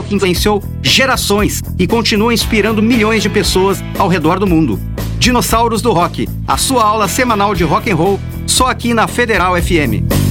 rock influenciou gerações e continua inspirando milhões de pessoas ao redor do mundo. Dinossauros do Rock, a sua aula semanal de rock and roll, só aqui na Federal FM.